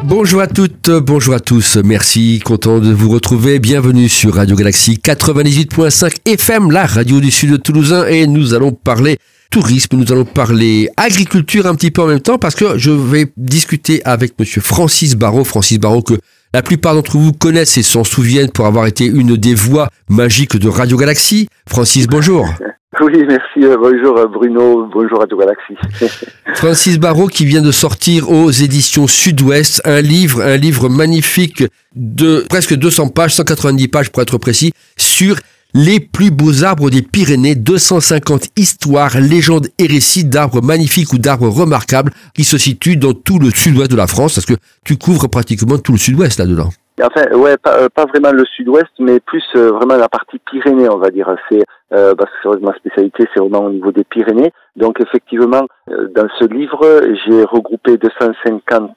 Bonjour à toutes, bonjour à tous, merci, content de vous retrouver, bienvenue sur Radio Galaxie 98.5 FM, la radio du sud de Toulousain, et nous allons parler tourisme, nous allons parler agriculture un petit peu en même temps, parce que je vais discuter avec monsieur Francis Barraud que la plupart d'entre vous connaissent et s'en souviennent pour avoir été une des voix magiques de Radio Galaxie. Francis, bonjour. Oui, merci. Bonjour Bruno, bonjour Radio Galaxie. Francis Barraud qui vient de sortir aux éditions Sud-Ouest un livre magnifique de presque 200 pages, 190 pages pour être précis, sur les plus beaux arbres des Pyrénées, 250 histoires, légendes et récits d'arbres magnifiques ou d'arbres remarquables qui se situent dans tout le sud-ouest de la France, parce que tu couvres pratiquement tout le sud-ouest là-dedans. Enfin, ouais, pas vraiment le sud-ouest, mais plus vraiment la partie Pyrénées, on va dire. C'est parce que ma spécialité, c'est vraiment au niveau des Pyrénées. Donc effectivement, dans ce livre, j'ai regroupé 250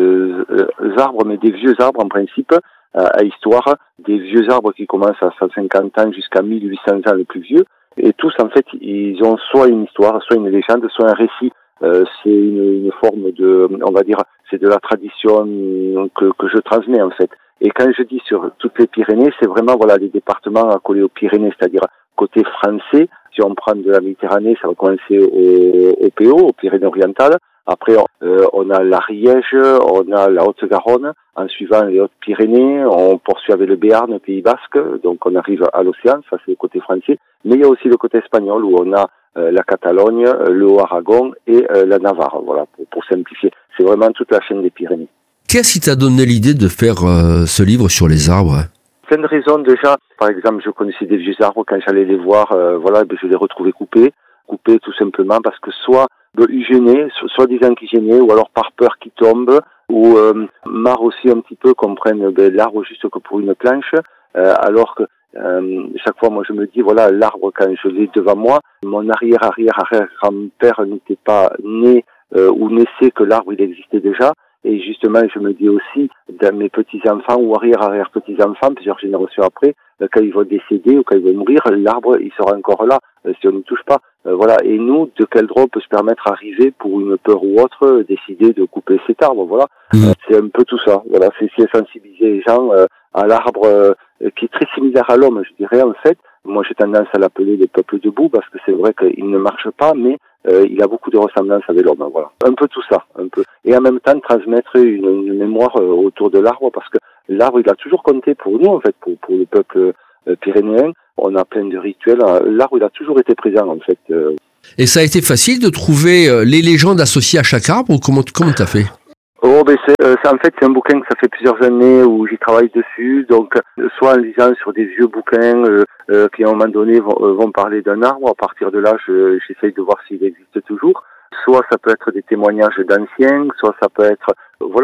arbres, mais des vieux arbres en principe, à histoire, des vieux arbres qui commencent à 150 ans jusqu'à 1800 ans le plus vieux. Et tous, en fait, ils ont soit une histoire, soit une légende, soit un récit. C'est une forme de, on va dire, c'est de la tradition que je transmets en fait. Et quand je dis sur toutes les Pyrénées, c'est vraiment voilà les départements accolés aux Pyrénées, c'est-à-dire côté français. Si on prend de la Méditerranée, ça va commencer au PO, aux Pyrénées-Orientales. Après, on a l'Ariège, on a la Haute-Garonne. En suivant les Hautes-Pyrénées, on poursuit avec le Béarn, le Pays Basque. Donc, on arrive à l'océan, ça c'est le côté français. Mais il y a aussi le côté espagnol où on a la Catalogne, le Haut-Aragon et la Navarre. Voilà, pour simplifier. C'est vraiment toute la chaîne des Pyrénées. Qu'est-ce qui t'a donné l'idée de faire ce livre sur les arbres ? Plein de raisons déjà. Par exemple, je connaissais des vieux arbres quand j'allais les voir. Je les retrouvais coupés tout simplement parce que soit ils gênaient, soit disant qu'ils gênaient, ou alors par peur qu'ils tombent, ou marre aussi un petit peu qu'on prenne l'arbre juste que pour une planche, alors que chaque fois, moi, je me dis, voilà, l'arbre, quand je l'ai devant moi, mon arrière-grand-père n'était pas né ou naissait que l'arbre, il existait déjà. Et justement, je me dis aussi, dans mes petits-enfants ou arrière-petits-enfants, plusieurs générations après, quand ils vont décéder ou quand ils vont mourir, l'arbre, il sera encore là, si on ne touche pas. Voilà. Et nous, de quel droit on peut se permettre d'arriver, pour une peur ou autre, décider de couper cet arbre, voilà. C'est un peu tout ça. Voilà. C'est sensibiliser les gens à l'arbre qui est très similaire à l'homme, je dirais, en fait. Moi, j'ai tendance à l'appeler le peuple debout parce que c'est vrai qu'il ne marche pas, mais il a beaucoup de ressemblances avec l'homme, voilà. Un peu tout ça, un peu. Et en même temps, transmettre une mémoire autour de l'arbre, parce que l'arbre, il a toujours compté pour nous, en fait, pour le peuple pyrénéen. On a plein de rituels. L'arbre, il a toujours été présent, en fait. Et ça a été facile de trouver les légendes associées à chaque arbre, ou comment t'as fait ? En fait, c'est un bouquin que ça fait plusieurs années où j'y travaille dessus. Donc, soit en lisant sur des vieux bouquins qui, à un moment donné, vont parler d'un arbre. À partir de là, j'essaye de voir s'il existe toujours. Soit ça peut être des témoignages d'anciens, soit ça peut être,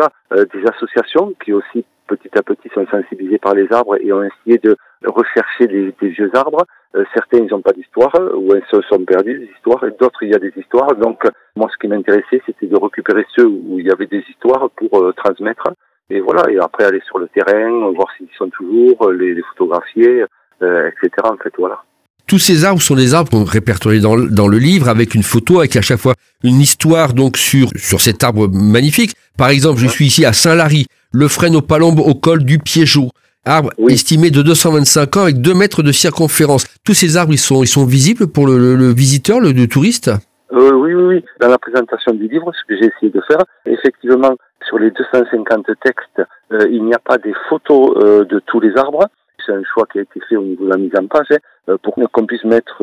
des associations qui aussi, petit à petit, sont sensibilisées par les arbres et ont essayé de rechercher des vieux arbres. Certains, ils n'ont pas d'histoire, ou ils se sont perdus, des histoires, et d'autres, il y a des histoires. Donc, moi, ce qui m'intéressait, c'était de récupérer ceux où il y avait des histoires pour transmettre. Et voilà, et après, aller sur le terrain, voir s'ils sont toujours, les photographier, etc. En fait, voilà. Tous ces arbres sont des arbres qu'on répertorie dans le livre, avec une photo, avec à chaque fois une histoire donc sur cet arbre magnifique. Par exemple, je suis ici à Saint-Lary, le frêne aux palombes au col du Piégeot. Arbre estimé de 225 ans avec 2 mètres de circonférence. Tous ces arbres, ils sont visibles pour le visiteur, le touriste ? Oui. Dans la présentation du livre, ce que j'ai essayé de faire, effectivement, sur les 250 textes, il n'y a pas des photos de tous les arbres. C'est un choix qui a été fait au niveau de la mise en page, pour qu'on puisse mettre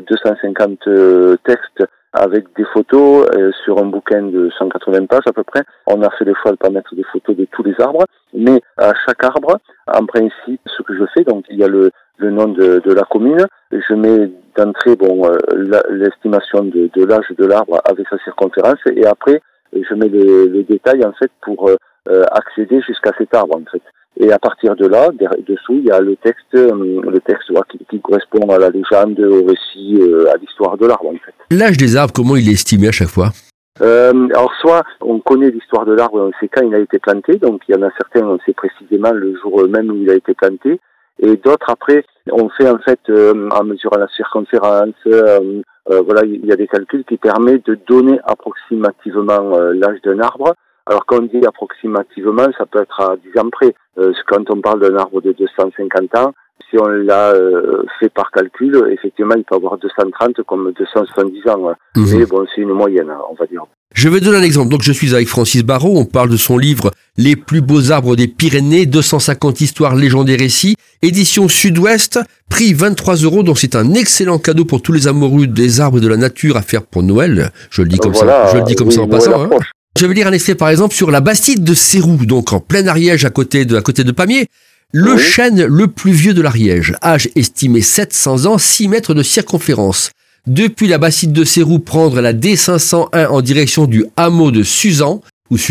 250 textes avec des photos sur un bouquin de 180 pages à peu près. On a fait le choix de ne pas mettre des photos de tous les arbres, mais à chaque arbre, en principe, ce que je fais, donc il y a le nom de la commune, je mets d'entrée l'estimation de l'âge de l'arbre avec sa circonférence, et après je mets les détails en fait pour accéder jusqu'à cet arbre en fait. Et à partir de là, dessous, il y a le texte qui correspond à la légende, au récit, à l'histoire de l'arbre en fait. L'âge des arbres, comment il est estimé à chaque fois ? Alors soit on connaît l'histoire de l'arbre, on sait quand il a été planté, donc il y en a certains, on sait précisément le jour même où il a été planté, et d'autres après, on fait en fait en mesurant la circonférence, il y a des calculs qui permettent de donner approximativement l'âge d'un arbre Alors quand on dit approximativement, ça peut être à 10 ans près. Quand on parle d'un arbre de 250 ans, si on l'a fait par calcul, effectivement, il peut avoir 230 comme 270 ans. Mais bon, c'est une moyenne, on va dire. Je vais donner un exemple. Donc, je suis avec Francis Barrault. On parle de son livre « Les plus beaux arbres des Pyrénées, 250 histoires, légendes et récits ». Édition Sud-Ouest, prix 23 €. Donc, c'est un excellent cadeau pour tous les amoureux des arbres et de la nature à faire pour Noël. Je le dis comme ça. Je le dis comme ça en passant. Hein. Je vais lire un extrait, par exemple, sur la bastide de Céroux, donc en plein Ariège, à côté de Pamiers. Le chêne le plus vieux de l'Ariège, âge estimé 700 ans, 6 mètres de circonférence. Depuis la bastide de Céroux, prendre la D501 en direction du hameau de Suzanne,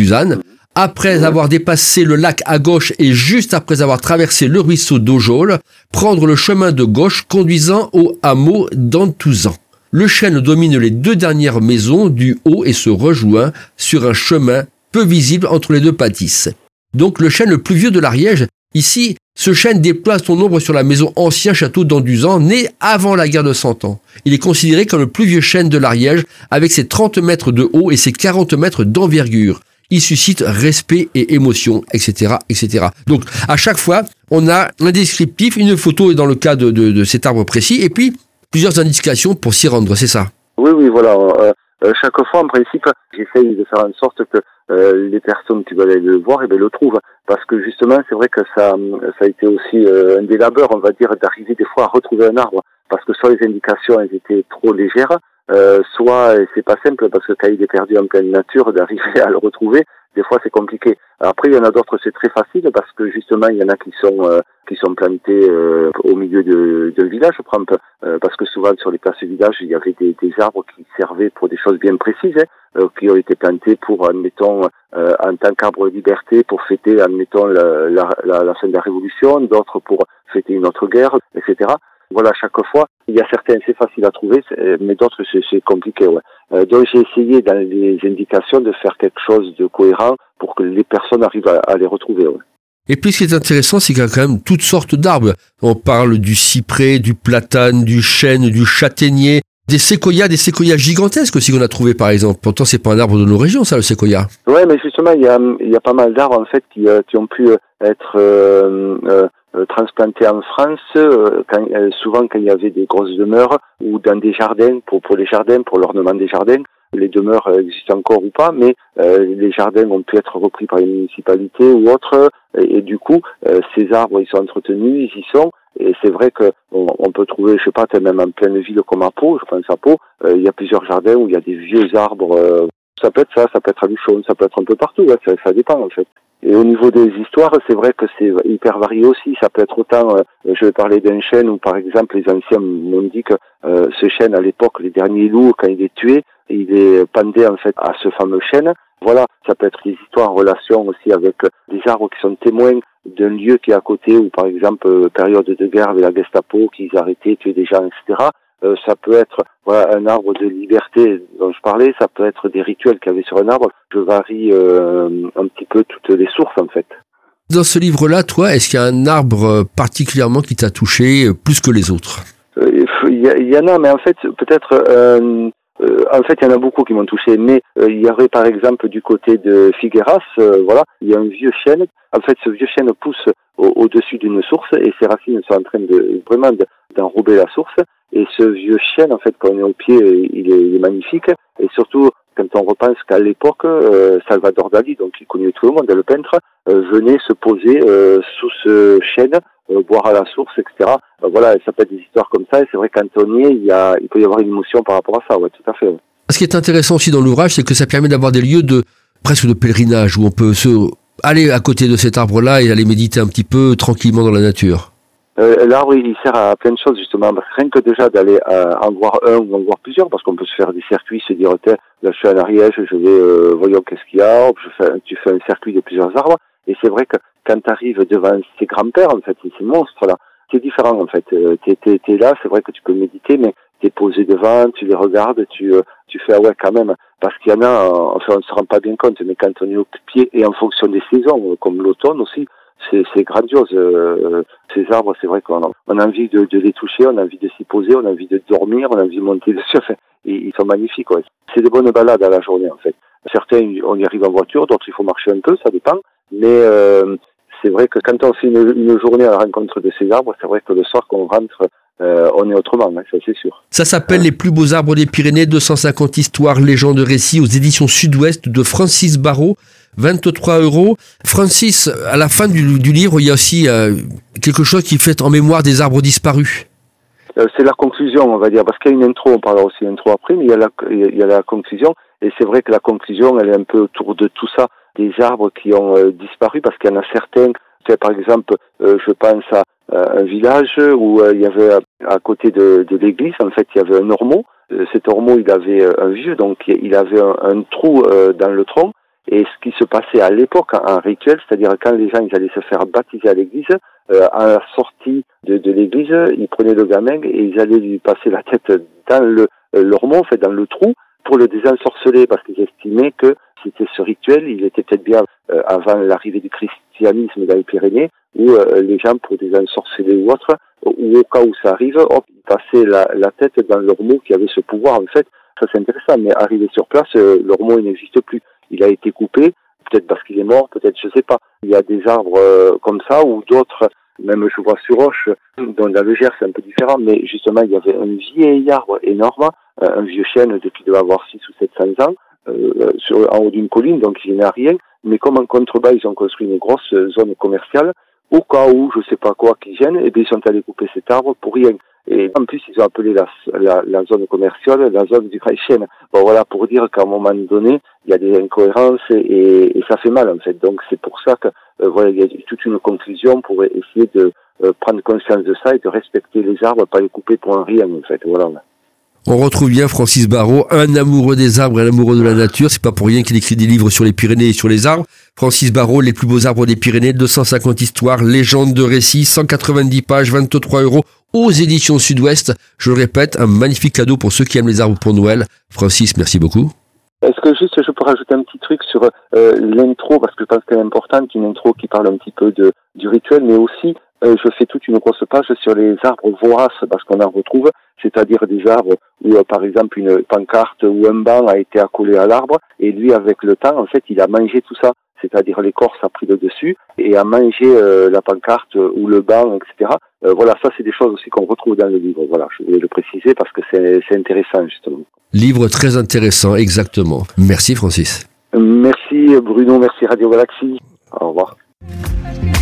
après avoir dépassé le lac à gauche et juste après avoir traversé le ruisseau d'Aujols, prendre le chemin de gauche conduisant au hameau d'Antouzan. Le chêne domine les 2 dernières maisons du haut et se rejoint sur un chemin peu visible entre les 2 bâtisses. Donc le chêne le plus vieux de l'Ariège. Ici, ce chêne déploie son ombre sur la maison ancien château d'Anduzan, né avant la guerre de 100 ans. Il est considéré comme le plus vieux chêne de l'Ariège, avec ses 30 mètres de haut et ses 40 mètres d'envergure. Il suscite respect et émotion, etc., etc. Donc, à chaque fois, on a un descriptif, une photo dans le cas de cet arbre précis, et puis plusieurs indications pour s'y rendre, c'est ça? Oui, voilà. Chaque fois, en principe, j'essaye de faire en sorte que les personnes qui veulent aller le voir, le trouvent. Parce que justement, c'est vrai que ça a été aussi un des labeurs, on va dire, d'arriver des fois à retrouver un arbre. Parce que soit les indications, elles étaient trop légères, soit c'est pas simple, parce que quand il est perdu en pleine nature, d'arriver à le retrouver, des fois c'est compliqué. Après, il y en a d'autres, c'est très facile, parce que justement, il y en a qui sont plantés au milieu de village, parce que souvent sur les places de village, il y avait des arbres qui servaient pour des choses bien précises, qui ont été plantés pour, admettons, en tant qu'arbre de liberté, pour fêter, admettons, la fin de la Révolution, d'autres pour fêter une autre guerre, etc. Voilà, chaque fois, il y a certains, c'est facile à trouver, mais d'autres, c'est compliqué, ouais. Donc, j'ai essayé, dans les indications, de faire quelque chose de cohérent pour que les personnes arrivent à les retrouver, ouais. Et puis, ce qui est intéressant, c'est qu'il y a quand même toutes sortes d'arbres. On parle du cyprès, du platane, du chêne, du châtaignier, des séquoias gigantesques aussi qu'on a trouvé, par exemple. Pourtant, c'est pas un arbre de nos régions, ça, le séquoia. Ouais, mais justement, il y a pas mal d'arbres, en fait, qui ont pu être transplantés en France, souvent quand il y avait des grosses demeures ou dans des jardins, pour les jardins, pour l'ornement des jardins. Les demeures existent encore ou pas, mais les jardins ont pu être repris par les municipalités ou autres, et du coup, ces arbres, ils sont entretenus, ils y sont, et c'est vrai que on peut trouver, je sais pas, même en pleine ville comme à Pau, je pense à Pau, il y a plusieurs jardins où il y a des vieux arbres, ça peut être ça peut être à Luchon, ça peut être un peu partout, ouais, ça dépend en fait. Et au niveau des histoires, c'est vrai que c'est hyper varié aussi. Ça peut être autant, je vais parler d'un chêne où, par exemple, les anciens m'ont dit que ce chêne, à l'époque, les derniers loups, quand il est tué, il est pendé en fait à ce fameux chêne. Voilà, ça peut être des histoires en relation aussi avec des arbres qui sont témoins d'un lieu qui est à côté, ou par exemple, période de guerre avec la Gestapo, qu'ils arrêtaient, tuaient des gens, etc. Ça peut être un arbre de liberté dont je parlais, ça peut être des rituels qu'il y avait sur un arbre. Je varie un petit peu toutes les sources en fait. Dans ce livre-là, toi, est-ce qu'il y a un arbre particulièrement qui t'a touché plus que les autres? Il y en a, mais en fait, peut-être... en fait, il y en a beaucoup qui m'ont touché, mais il y aurait par exemple du côté de Figueras, il y a un vieux chêne. En fait, ce vieux chêne pousse au-dessus d'une source et ses racines sont en train d'enrober la source. Et ce vieux chêne, en fait, quand on est au pied, il est magnifique. Et surtout, quand on repense qu'à l'époque, Salvador Dali, donc qui connaît tout le monde, le peintre, venait se poser sous ce chêne, boire à la source, etc. Voilà, ça peut être des histoires comme ça. Et c'est vrai qu'en y est, il peut y avoir une émotion par rapport à ça, ouais, tout à fait. Ouais. Ce qui est intéressant aussi dans l'ouvrage, c'est que ça permet d'avoir des lieux presque de pèlerinage, où on peut aller à côté de cet arbre-là et aller méditer un petit peu tranquillement dans la nature. L'arbre, il sert à plein de choses, justement. Parce que rien que déjà d'aller en voir un ou en voir plusieurs, parce qu'on peut se faire des circuits, se dire, tiens, là, je suis en Ariège, je vais, voyons qu'est-ce qu'il y a, tu fais un circuit de plusieurs arbres. Et c'est vrai que quand tu arrives devant ces grands-pères, en fait, ces monstres-là, c'est différent, en fait. T'es là, c'est vrai que tu peux méditer, mais t'es posé devant, tu les regardes, tu fais, ah ouais, quand même. Parce qu'il y en a, enfin, on ne se rend pas bien compte, mais quand on est au pied, et en fonction des saisons, comme l'automne aussi, c'est grandiose. Ces arbres, c'est vrai qu'on a envie de les toucher, on a envie de s'y poser, on a envie de dormir, on a envie de monter dessus. Enfin, ils sont magnifiques, ouais. C'est des bonnes balades à la journée, en fait. Certains, on y arrive en voiture, d'autres, il faut marcher un peu, ça dépend. Mais c'est vrai que quand on fait une journée à la rencontre de ces arbres, c'est vrai que le soir qu'on rentre, on est autrement, hein, ça c'est sûr. Ça s'appelle Les plus beaux arbres des Pyrénées, 250 histoires, légendes, récits aux éditions Sud-Ouest de Francis Barraud, 23 €. Francis, à la fin du livre, il y a aussi quelque chose qui fait en mémoire des arbres disparus. C'est la conclusion, on va dire, parce qu'il y a une intro, on parlera aussi d'intro après, mais il y a la conclusion, et c'est vrai que la conclusion, elle est un peu autour de tout ça, des arbres qui ont disparu, parce qu'il y en a certains, par exemple, je pense à un village où il y avait à côté de l'église, en fait, il y avait un ormeau. Cet ormeau, il avait un vieux, donc il avait un trou dans le tronc. Et ce qui se passait à l'époque en rituel, c'est-à-dire quand les gens ils allaient se faire baptiser à l'église, à la sortie de l'église, ils prenaient le gamin et ils allaient lui passer la tête dans l'ormeau, en fait, dans le trou, pour le désensorceler, parce qu'ils estimaient que c'était ce rituel, il était peut-être bien avant l'arrivée du christianisme dans les Pyrénées, où les gens, pour désensorceler ou autre, ou au cas où ça arrive, hop, ils passaient la tête dans l'ormeau qui avait ce pouvoir, en fait. Ça, c'est intéressant, mais arrivé sur place, l'ormeau, il n'existe plus. Il a été coupé, peut-être parce qu'il est mort, peut-être, je sais pas. Il y a des arbres comme ça, ou d'autres, même je vois sur Roche, dans le Gers, c'est un peu différent, mais justement, il y avait un vieil arbre énorme, un vieux chêne qui devait avoir 600 ou 700 ans, en haut d'une colline, donc il n'y a rien. Mais comme en contrebas, ils ont construit une grosse zone commerciale, au cas où, je sais pas quoi, qui gêne, et bien ils sont allés couper cet arbre pour rien. Et en plus, ils ont appelé la zone commerciale la zone du chêne. Bon, voilà, pour dire qu'à un moment donné, il y a des incohérences et ça fait mal, en fait. Donc, c'est pour ça que, voilà, il y a toute une conclusion pour essayer de prendre conscience de ça et de respecter les arbres, pas les couper pour un rien, en fait. Voilà. On retrouve bien Francis Barraud, un amoureux des arbres et un amoureux de la nature. C'est pas pour rien qu'il écrit des livres sur les Pyrénées et sur les arbres. Francis Barraud, Les plus beaux arbres des Pyrénées, 250 histoires, légendes de récits, 190 pages, 23 € aux éditions Sud-Ouest. Je le répète, un magnifique cadeau pour ceux qui aiment les arbres pour Noël. Francis, merci beaucoup. Est-ce que juste je peux rajouter un petit truc sur l'intro, parce que je pense qu'elle est importante, une intro qui parle un petit peu du rituel, mais aussi je fais toute une grosse page sur les arbres voraces, parce qu'on en retrouve, c'est-à-dire des arbres où par exemple une pancarte ou un banc a été accolé à l'arbre, et lui avec le temps, en fait, il a mangé tout ça. C'est-à-dire l'écorce a pris le dessus et a mangé la pancarte ou le banc, etc. Voilà, ça c'est des choses aussi qu'on retrouve dans le livre. Voilà, je voulais le préciser parce que c'est intéressant justement. Livre très intéressant, exactement. Merci Francis. Merci Bruno, merci Radio Galaxie. Au revoir.